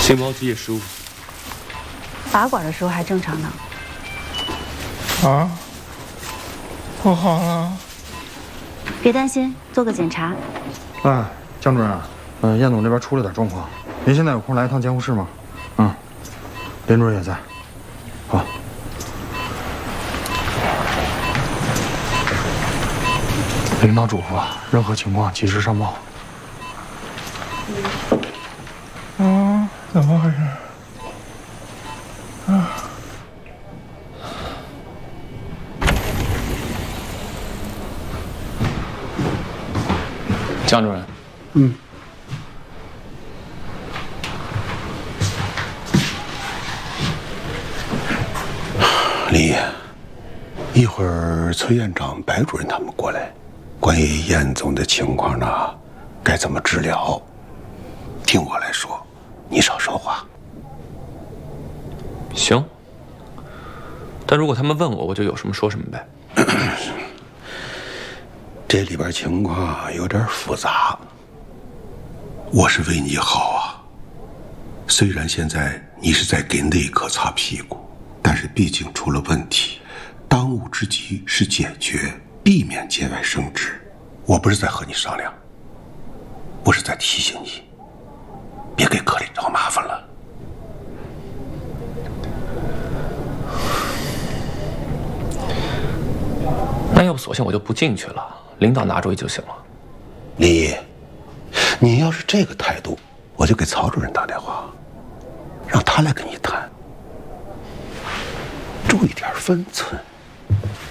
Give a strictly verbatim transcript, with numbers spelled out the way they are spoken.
心包积液失误。 拔管的时候还正常呢。 啊，不好了！ 别担心，做个检查。 哎，江主任，呃，燕总这边出了点状况，您现在有空来一趟监护室吗？嗯，林主任也在。好。领导嘱咐，任何情况及时上报。 啊，怎么回事？啊！ 江主任， 嗯。 李烨，一会儿崔院长、白主任他们过来，关于燕总的情况呢，该怎么治疗？听我来说，你少说话。 行。但如果他们问我，我就有什么说什么呗。 这里边情况有点复杂，我是为你好啊。虽然现在你是在给内科擦屁股，但是毕竟出了问题，当务之急是解决，避免节外生枝。我不是在和你商量，我是在提醒你，别给科里找麻烦了。 那要不索性我就不进去了，领导拿主意就行了。 李，你要是这个态度，我就给曹主任打电话，让他来跟你谈，注意点分寸。